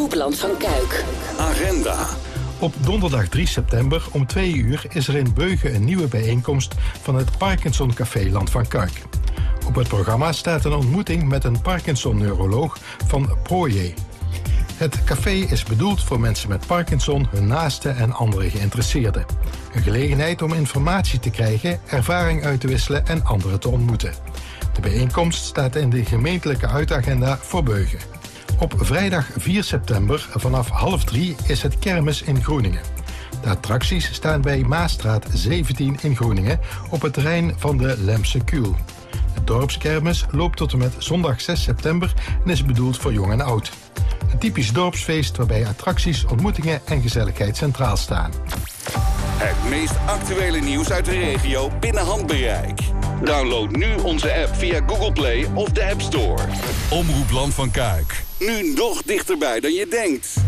Omroep Land van Kuik. Agenda. Op donderdag 3 september om 2 uur is er in Beuge een nieuwe bijeenkomst van het Parkinson Café Land van Kuik. Op het programma staat een ontmoeting met een Parkinson-neuroloog van Proje. Het café is bedoeld voor mensen met Parkinson, hun naasten en andere geïnteresseerden. Een gelegenheid om informatie te krijgen, ervaring uit te wisselen en anderen te ontmoeten. De bijeenkomst staat in de gemeentelijke uitagenda voor Beuge. Op vrijdag 4 september vanaf 2:30 is het kermis in Groeningen. De attracties staan bij Maasstraat 17 in Groeningen op het terrein van de Lemse Kuul. De dorpskermis loopt tot en met zondag 6 september en is bedoeld voor jong en oud. Een typisch dorpsfeest waarbij attracties, ontmoetingen en gezelligheid centraal staan. Het meest actuele nieuws uit de regio binnen handbereik. Download nu onze app via Google Play of de App Store. Omroep Land van Kuik. Nu nog dichterbij dan je denkt.